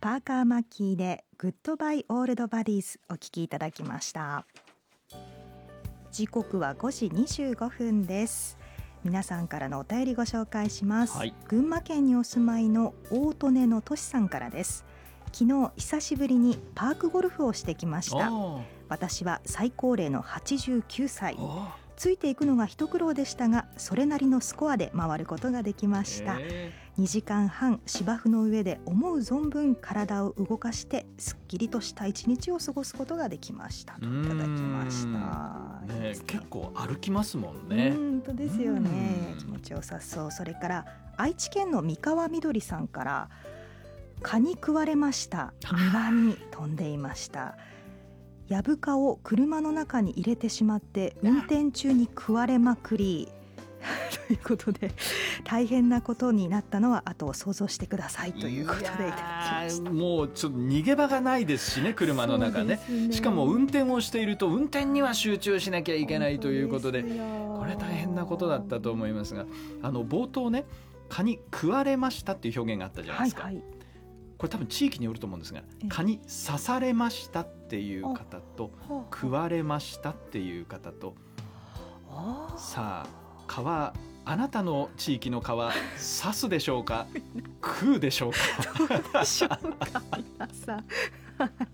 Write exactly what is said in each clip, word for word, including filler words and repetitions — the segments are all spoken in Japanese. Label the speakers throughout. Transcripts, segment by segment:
Speaker 1: パーカー・マッキーでグッドバイオールドバディーズお聞きいただきました。時刻はごじにじゅうごふんです。皆さんからのお便りご紹介します、はい、群馬県にお住まいの大利根のとしさんからです。昨日久しぶりにパークゴルフをしてきました。私は最高齢のはちじゅうきゅうさい、ついていくのが一苦労でしたが、それなりのスコアで回ることができました。にじかんはん芝生の上で思う存分体を動かしてすっきりとした一日を過ごすことができましたといただきました、
Speaker 2: ね、結構歩きますもんね。
Speaker 1: 本当ですよね。気持ちよさそう。それから愛知県の三河みどりさんから、蚊に食われました。庭に飛んでいました。ヤブ蚊を車の中に入れてしまって運転中に食われまくりということで、大変なことになったのは後を想像してくださいということでいただきました。
Speaker 2: もうちょっと逃げ場がないですしね、車の中 ね, ねしかも運転をしていると運転には集中しなきゃいけないということで、これ大変なことだったと思いますが、あの冒頭ね、蚊に食われましたっていう表現があったじゃないですか、はいはい、これ多分地域によると思うんですが、蚊に刺されましたっていう方と食われましたっていう方と、さあ蚊はあなたの地域の蚊は刺すでしょうか食うでしょうか
Speaker 1: どうでしょうか皆さん、はい、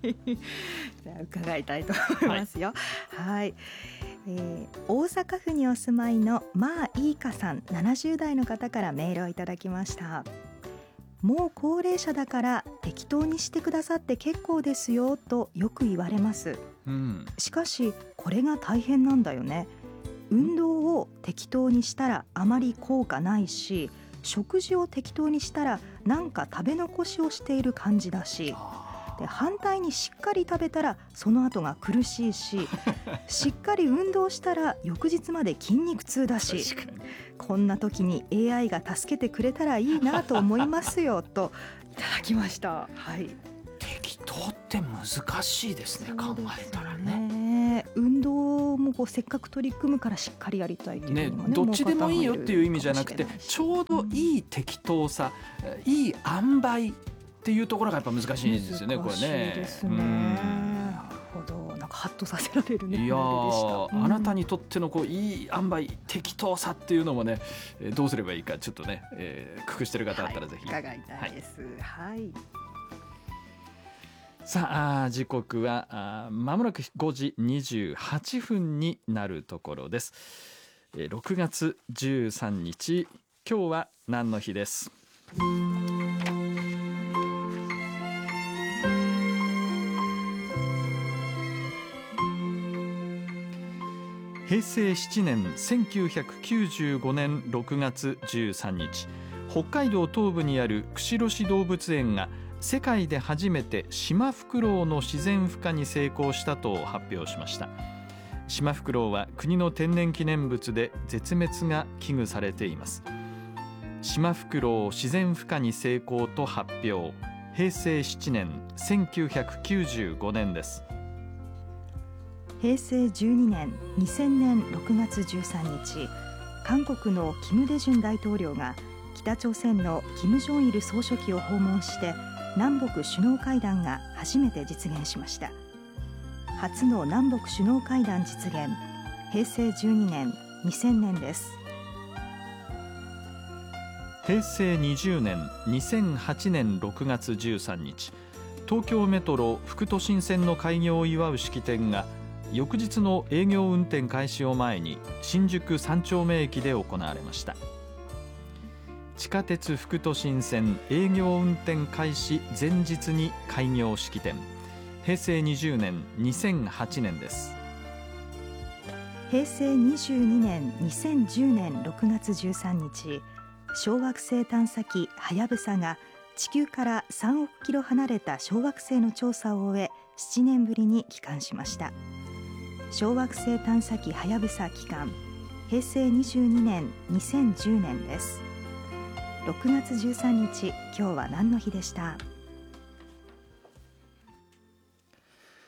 Speaker 1: じゃあ伺いたいと思いますよ。はい、はい、えー、大阪府にお住まいのまあいいかさん、ななじゅうだいの方からメールをいただきました。もう高齢者だから適当にしてくださって結構ですよとよく言われます、うん、しかしこれが大変なんだよね。運動を適当にしたらあまり効果ないし、食事を適当にしたらなんか食べ残しをしている感じだし、で反対にしっかり食べたらその後が苦しいししっかり運動したら翌日まで筋肉痛だし、こんな時に エーアイ が助けてくれたらいいなと思いますよといただきました、はい、
Speaker 2: 適当って難しいですね。考えたらね、
Speaker 1: 運動もこうせっかく取り組むからしっかりやりたいという、ねね、
Speaker 2: どっちでもいいよっていう意味じゃなくて、ちょうどいい適当さ、うん、いい塩梅っていうところがやっぱ難しいんですよね。これね。難しいですね。
Speaker 1: なるほど。なんかハッとさせられるね。
Speaker 2: いや、
Speaker 1: あ
Speaker 2: なたにとってのこういい塩梅、適当さっていうのもね、えー、どうすればいいかちょっとね、えー、工夫してる方だったらぜひ、
Speaker 1: はい、伺いたいです。はい。はい、
Speaker 2: さあ時刻はあまもなくごじにじゅうはっぷんになるところです。えー、ろくがつじゅうさんにち、今日は何の日です。へいせいしちねんせんきゅうひゃくきゅうじゅうごねんろくがつじゅうさんにち、北海道東部にある釧路市動物園が世界で初めてシマフクロウの自然孵化に成功したと発表しました。シマフクロウは国の天然記念物で絶滅が危惧されています。シマフクロウ自然孵化に成功と発表。へいせいしちねんせんきゅうひゃくきゅうじゅうごねんです。
Speaker 1: へいせいじゅうにねんにせんねんろくがつじゅうさんにち、韓国のキム・デジュン大統領が北朝鮮のキム・ジョンイル総書記を訪問して南北首脳会談が初めて実現しました。初の南北首脳会談実現、へいせいじゅうにねんにせんねんです。
Speaker 2: へいせいにじゅうねんにせんはちねんろくがつじゅうさんにち、東京メトロ副都心線の開業を祝う式典が翌日の営業運転開始を前に新宿三丁目駅で行われました。地下鉄副都心線営業運転開始前日に開業式典。へいせいにじゅうねんにせんはちねんです。
Speaker 1: へいせいにじゅうにねんにせんじゅうねんろくがつじゅうさんにち、小惑星探査機はやぶさが地球からさんおくキロ離れた小惑星の調査を終えななねんぶりに帰還しました。小惑星探査機はやぶさ帰還、へいせいにじゅうにねんにせんじゅうねんです。ろくがつじゅうさんにち、今日は何の日でした。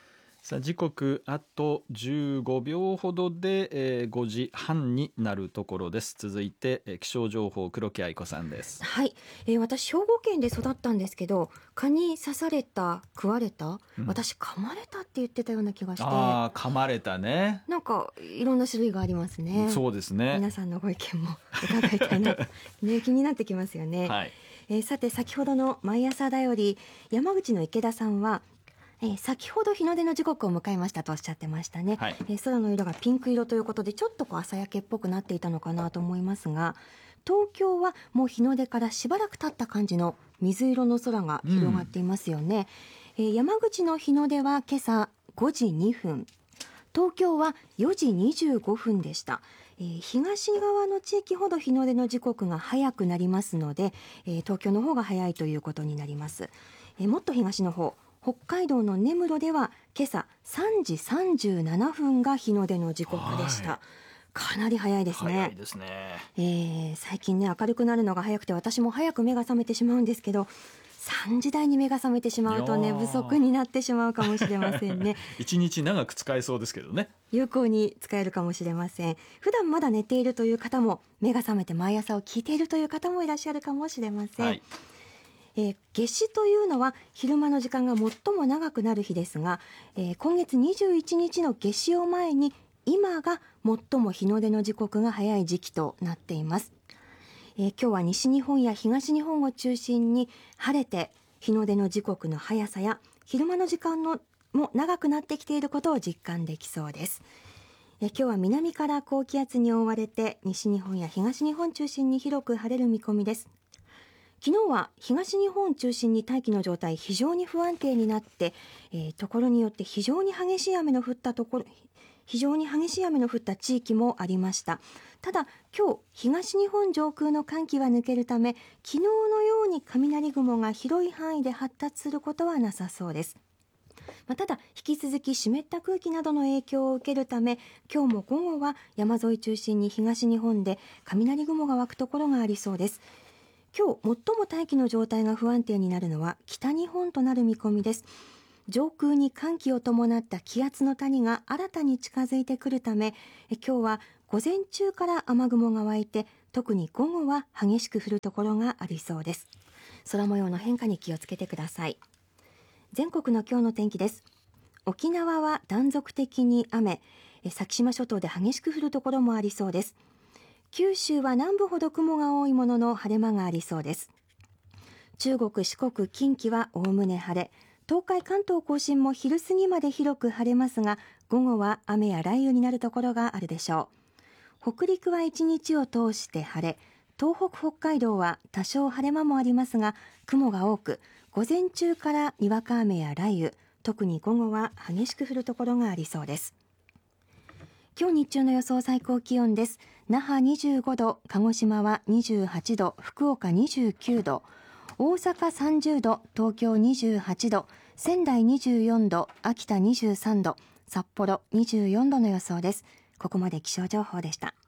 Speaker 2: さあ時刻あとじゅうごびょうほどで、えー、ごじはんになるところです。続いて、えー、気象情報黒木愛子さんです。
Speaker 3: はい、えー、私兵庫県で育ったんですけど、蚊に刺された、食われた、うん、私噛まれたって言ってたような気がして。
Speaker 2: あー、噛まれたね。
Speaker 3: なんかいろんな種類がありますね。
Speaker 2: そうですね。
Speaker 3: 皆さんのご意見も伺いたいなと、ね、気になってきますよね。はい、えー、さて先ほどの毎朝だより山口の池田さんは、えー、先ほど日の出の時刻を迎えましたとおっしゃってましたね。はい、えー、空の色がピンク色ということでちょっとこう朝焼けっぽくなっていたのかなと思いますが、東京はもう日の出からしばらく経った感じの水色の空が広がっていますよね。うん、えー、山口の日の出は今朝ごじにふん、東京はよじにじゅうごふんでした。えー、東側の地域ほど日の出の時刻が早くなりますので、えー、東京の方が早いということになります。えー、もっと東の方、北海道の根室では今朝さんじさんじゅうななふんが日の出の時刻でした。かなり早いですね。
Speaker 2: 早いですね。
Speaker 3: えー、最近ね明るくなるのが早くて私も早く目が覚めてしまうんですけど、さんじ台に目が覚めてしまうと寝不足になってしまうかもしれませんね。
Speaker 2: 一日長く使えそうですけどね。
Speaker 3: 有効に使えるかもしれません。普段まだ寝ているという方も、目が覚めて毎朝を聞いているという方もいらっしゃるかもしれません。はい、えー、夏至というのは昼間の時間が最も長くなる日ですが、えー、今月にじゅういちにちの夏至を前に今が最も日の出の時刻が早い時期となっています。えー、今日は西日本や東日本を中心に晴れて日の出の時刻の速さや昼間の時間のも長くなってきていることを実感できそうです。えー、今日は南から高気圧に覆われて西日本や東日本中心に広く晴れる見込みです。昨日は東日本中心に大気の状態非常に不安定になって、えー、ところによって非常に激しい雨の降ったところ非常に激しい雨の降った地域もありました。ただ今日東日本上空の寒気は抜けるため、昨日のように雷雲が広い範囲で発達することはなさそうです。まあ、ただ引き続き湿った空気などの影響を受けるため、今日も午後は山沿い中心に東日本で雷雲が湧くところがありそうです。今日最も大気の状態が不安定になるのは北日本となる見込みです。上空に寒気を伴った気圧の谷が新たに近づいてくるため、今日は午前中から雨雲が湧いて、特に午後は激しく降るところがありそうです。空模様の変化に気をつけてください。全国の今日の天気です。沖縄は断続的に雨、先島諸島で激しく降るところもありそうです。九州は南部ほど雲が多いものの晴れ間がありそうです。中国、四国、近畿はおおむね晴れ、東海、関東甲信も昼過ぎまで広く晴れますが、午後は雨や雷雨になるところがあるでしょう。北陸は一日を通して晴れ、東北、北海道は多少晴れ間もありますが、雲が多く、午前中からにわか雨や雷雨、特に午後は激しく降るところがありそうです。今日日中の予想最高気温です。那覇にじゅうごど、鹿児島はにじゅうはちど、福岡にじゅうきゅうど、大阪さんじゅうど、東京にじゅうはちど、仙台にじゅうよんど、秋田にじゅうさんど、札幌にじゅうよんどの予想です。ここまで気象情報でした。